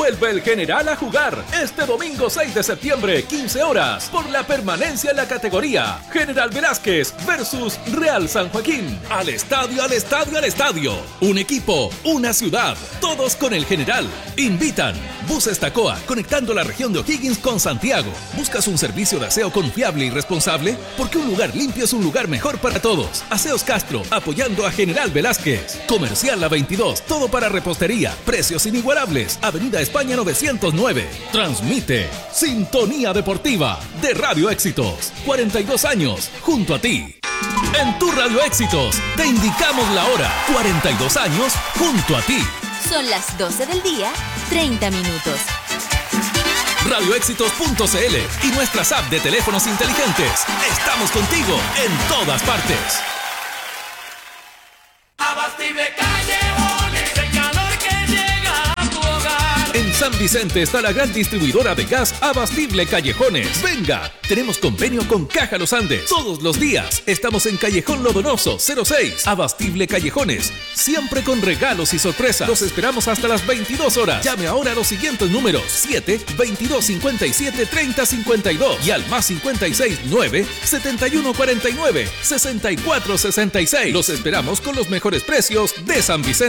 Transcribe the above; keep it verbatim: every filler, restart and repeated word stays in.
Vuelve el General a jugar este domingo seis de septiembre, quince horas, por la permanencia en la categoría. General Velázquez versus Real San Joaquín. Al estadio, al estadio, al estadio. Un equipo, una ciudad, todos con el General. Invitan Buses Tacoa, conectando la región de O'Higgins con Santiago. ¿Buscas un servicio de aseo confiable y responsable? Porque un lugar limpio es un lugar mejor para todos. Aseos Castro, apoyando a General Velázquez. Comercial La veintidós, todo para repostería. Precios inigualables. Avenida España novecientos nueve. Transmite Sintonía Deportiva de Radio Éxitos. cuarenta y dos años junto a ti. En tu Radio Éxitos te indicamos la hora. cuarenta y dos años junto a ti. Son las doce del día, treinta minutos. radio éxitos punto c l y nuestras apps de teléfonos inteligentes. Estamos contigo en todas partes. Abastible Callejones, el calor que llega a tu hogar. En San Vicente está la gran distribuidora de gas Abastible Callejones. Venga, tenemos convenio con Caja Los Andes. Todos los días estamos en Callejón Lodonoso cero seis. Abastible Callejones, siempre con regalos y sorpresas. Los esperamos hasta las veintidós horas. Llame ahora a los siguientes números: siete, veintidós, cincuenta y siete, treinta, cincuenta y dos y al más cincuenta y seis, nueve, setenta y uno, cuarenta y nueve, sesenta y cuatro, sesenta y seis. Los esperamos con los mejores precios de San Vicente.